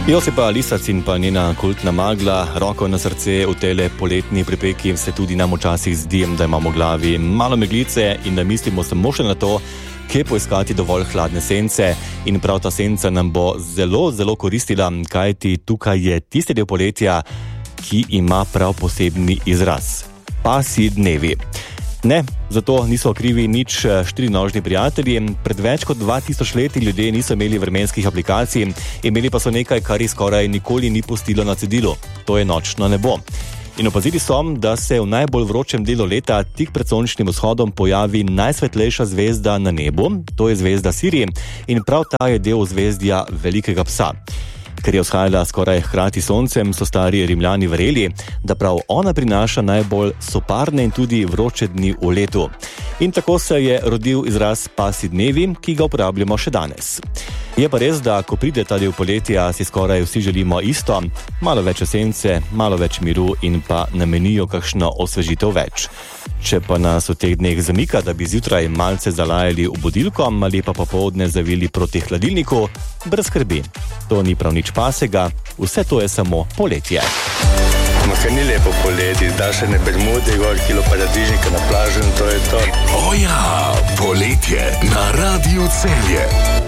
Josipa Lisac in pa njena kultna magla, roko na srce, v tele poletni pripeki se tudi nam včasih zdi, da imamo v glavi malo meglice in da mislimo samo še na to, kje poiskati dovolj hladne sence. In prav ta senca nam bo zelo, zelo koristila, kajti tukaj je tisti del poletja, ki ima prav posebni izraz. Pasji dnevi. Ne, zato niso krivi nič štirinožni prijatelji. Pred več kot 2000 leti ljudje niso imeli vremenskih aplikacij, imeli pa so nekaj, kar jih skoraj nikoli ni pustilo na cedilu. To je nočno nebo. In opazili so, da se v najbolj vročem delu leta tik pred sončnim vzhodom pojavi najsvetlejša zvezda na nebu, to je zvezda Sirij, in prav ta je del zvezdja Velikega psa. Ker je vzhajala skoraj hkrati s soncem, so stari Rimljani verjeli, da prav ona prinaša najbolj soparne in tudi vroče dni v letu. In tako se je rodil izraz pasji dnevi, ki ga uporabljamo še danes. Je pa res, da ko pride ta del poletja, si skoraj vsi želimo isto, malo več sence, malo več miru in pa namenijo kakšno osvežitev več. Če pa nas v teh dneh zamika, da bi zjutraj malce zalajali v budilko ali pa popoldne zavili proti hladilniku, brez skrbi. To ni prav nič pasega, vse to je samo poletje. Ker ni lepo poleti, daš ene bermude, gor kilo paradižnika na plažu in to je to. Poletje na Radiu Celje.